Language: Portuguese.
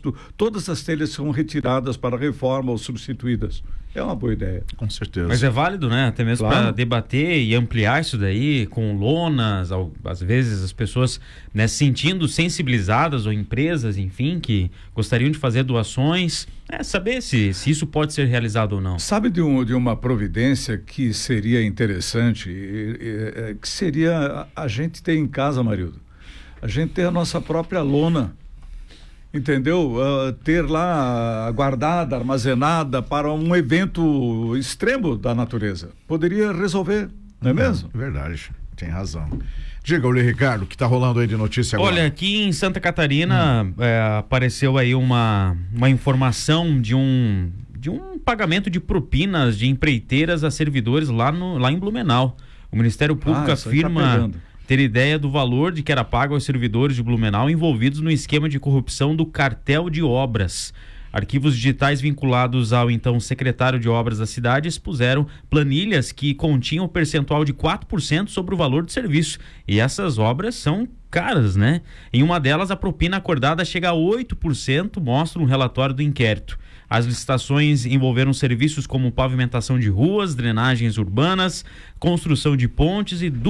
todas as telhas são retiradas para reforma ou substituídas. É uma boa ideia. Com certeza. Mas é válido, né? Até mesmo Claro. para debater e ampliar isso daí com lonas, às vezes as pessoas, né, se sentindo sensibilizadas, ou empresas, enfim, que gostariam de fazer doações, saber se isso pode ser realizado ou não. Sabe de uma providência que seria interessante, que seria a gente ter em casa, Marildo? A gente ter a nossa própria lona, entendeu? Ter lá guardada, armazenada para um evento extremo da natureza. Poderia resolver, não é mesmo? Verdade, tem razão. Diga, Uli Ricardo, o que está rolando aí de notícia agora? Olha, aqui em Santa Catarina apareceu aí uma informação de um pagamento de propinas de empreiteiras a servidores lá em Blumenau. O Ministério Público afirma ter ideia do valor de que era pago aos servidores de Blumenau envolvidos no esquema de corrupção do cartel de obras. Arquivos digitais vinculados ao então secretário de obras da cidade expuseram planilhas que continham o percentual de 4% sobre o valor do serviço. E essas obras são caras, né? Em uma delas, a propina acordada chega a 8%, mostra um relatório do inquérito. As licitações envolveram serviços como pavimentação de ruas, drenagens urbanas, construção de pontes e